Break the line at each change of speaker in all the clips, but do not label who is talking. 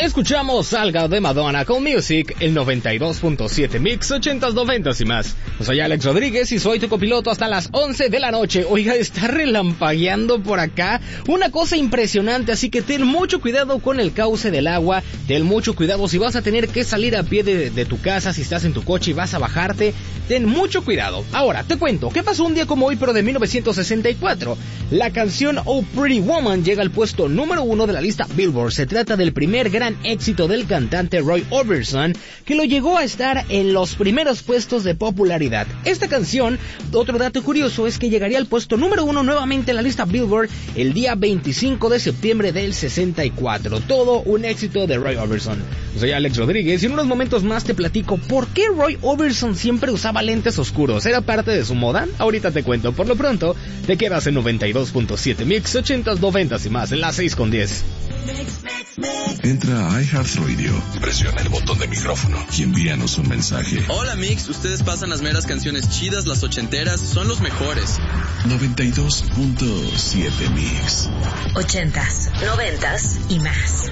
Escuchamos Salga de Madonna con Music, el 92.7 Mix 80s, 90s y más. Soy Alex Rodríguez y soy tu copiloto hasta las 11 de la noche. Oiga, está relampagueando por acá, una cosa impresionante, así que ten mucho cuidado con el cauce del agua, ten mucho cuidado si vas a tener que salir a pie de tu casa, si estás en tu coche y vas a bajarte, ten mucho cuidado. Ahora, te cuento, ¿qué pasó un día como hoy pero de 1964? La canción Oh Pretty Woman llega al puesto número 1 de la lista Billboard. Se trata del primer gran éxito del cantante Roy Orbison, que lo llegó a estar en los primeros puestos de popularidad. Esta canción, otro dato curioso, es que llegaría al puesto número 1 nuevamente en la lista Billboard el día 25 de septiembre del 64. Todo un éxito de Roy Orbison. Soy Alex Rodríguez y en unos momentos más te platico por qué Roy Orbison siempre usaba lentes oscuros. ¿Era parte de su moda? Ahorita te cuento. Por lo pronto, te quedas en 92.7 Mix 80s, 90s y más, en las 6:10.
Entra a iHeartRadio, presiona el botón de micrófono y envíanos un mensaje.
Hola Mix, ustedes pasan las meras canciones chidas, las ochenteras, son los mejores.
92.7 Mix
80s, 90s y más.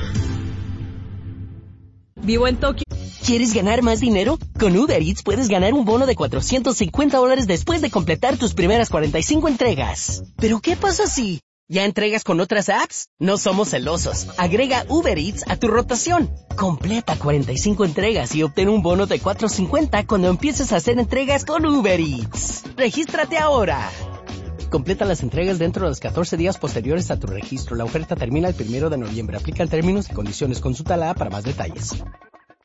Vivo en Tokio.
¿Quieres ganar más dinero? Con Uber Eats puedes ganar un bono de $450 después de completar tus primeras 45 entregas. ¿Pero qué pasa si ya entregas con otras apps? No somos celosos. Agrega Uber Eats a tu rotación. Completa 45 entregas y obtén un bono de $450 cuando empieces a hacer entregas con Uber Eats. ¡Regístrate ahora! Completa las entregas dentro de los 14 días posteriores a tu registro. La oferta termina el 1 de noviembre. Aplican términos y condiciones. Consulta la app para más detalles.